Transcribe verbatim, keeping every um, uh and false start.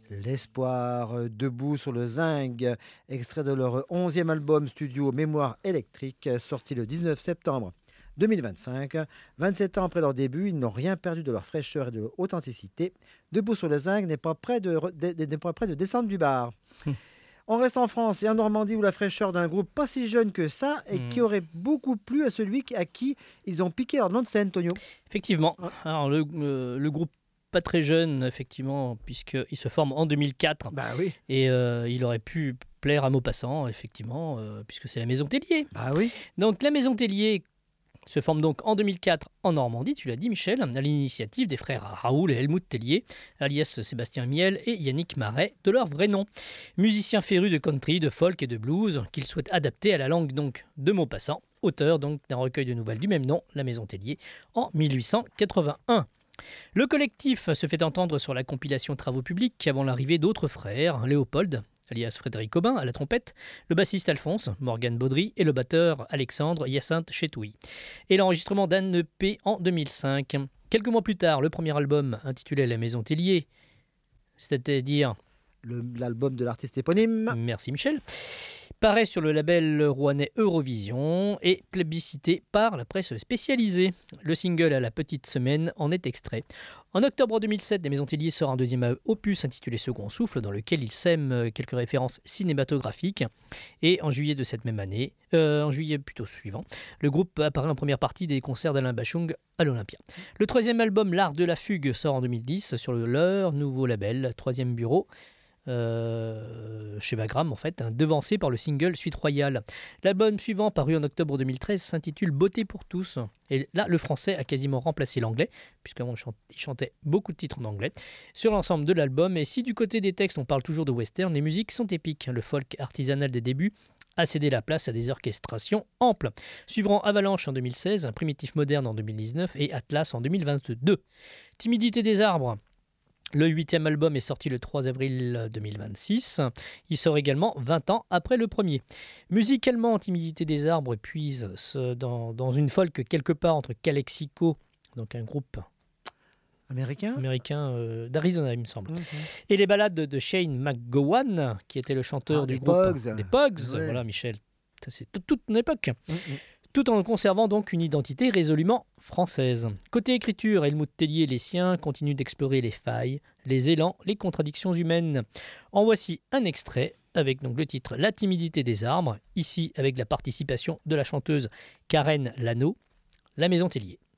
L'espoir, euh, debout sur le zinc, extrait de leur onzième album studio Mémoire électrique, sorti le dix-neuf septembre deux mille vingt-cinq. vingt-sept ans après leur début, ils n'ont rien perdu de leur fraîcheur et de leur authenticité. Debout sur le zinc n'est pas prêt de, re- de- de- n'est pas prêt de descendre du bar. On reste en France et en Normandie où la fraîcheur d'un groupe pas si jeune que ça et qui Mhm. aurait beaucoup plu à celui qui- à qui ils ont piqué leur nom de scène, Tonio. Effectivement. Ouais. Alors, le, euh, le groupe pas très jeune, effectivement, puisqu'il se forme en deux mille quatre. Bah oui. Et euh, il aurait pu plaire à Maupassant, effectivement, euh, puisque c'est la Maison Tellier. Bah oui. Donc la Maison Tellier se forme donc en deux mille quatre en Normandie, tu l'as dit Michel, à l'initiative des frères Raoul et Helmut Tellier, alias Sébastien Miel et Yannick Marais, de leur vrai nom. Musiciens férus de country, de folk et de blues, qu'ils souhaitent adapter à la langue donc de Maupassant, auteur donc d'un recueil de nouvelles du même nom, La Maison Tellier, en mille huit cent quatre-vingt-un. Le collectif se fait entendre sur la compilation Travaux publics avant l'arrivée d'autres frères, Léopold, alias Frédéric Aubin, à la trompette, le bassiste Alphonse, Morgane Baudry et le batteur Alexandre Hyacinthe Chetouille. Et l'enregistrement d'Anne E P en deux mille cinq. Quelques mois plus tard, le premier album intitulé La Maison Tellier, c'est-à-dire Le- L'album de l'artiste éponyme. Merci Michel, paraît sur le label rouennais Eurovision et plébiscité par la presse spécialisée. Le single à la petite semaine en est extrait. En octobre deux mille sept, des Maisons Tellier sort un deuxième opus intitulé Second Souffle, dans lequel il sème quelques références cinématographiques. Et en juillet de cette même année, euh, en juillet plutôt suivant, le groupe apparaît en première partie des concerts d'Alain Bachung à l'Olympia. Le troisième album, L'Art de la Fugue, sort en deux mille dix sur le, leur nouveau label, Troisième Bureau, Euh, chez Vagram en fait, hein, devancé par le single Suite Royale. L'album suivant, paru en octobre deux mille treize, s'intitule Beauté pour tous. Et là, le français a quasiment remplacé l'anglais, puisqu'avant il chantait beaucoup de titres en anglais, sur l'ensemble de l'album. Et si du côté des textes on parle toujours de western, les musiques sont épiques. Le folk artisanal des débuts a cédé la place à des orchestrations amples. Suivront Avalanche en deux mille seize, Primitif Moderne en deux mille dix-neuf et Atlas en deux mille vingt-deux. Timidité des arbres. Le huitième album est sorti le trois avril deux mille vingt-six. Il sort également vingt ans après le premier. Musicalement, Timidité des arbres puise ce- dans, dans une folk quelque part entre Calexico, donc un groupe Américain. américain euh, d'Arizona, il me semble, Mhm. et les ballades de, de Shane McGowan, qui était le chanteur Ah, du des groupe Pogues. des Pogues. Ouais. Voilà, Michel, ça c'est toute, toute une époque. Mhm. Tout en conservant donc une identité résolument française. Côté écriture, Helmut Tellier et les siens continuent d'explorer les failles, les élans, les contradictions humaines. En voici un extrait avec donc le titre La timidité des arbres, ici avec la participation de la chanteuse Karen Lano, La Maison Tellier.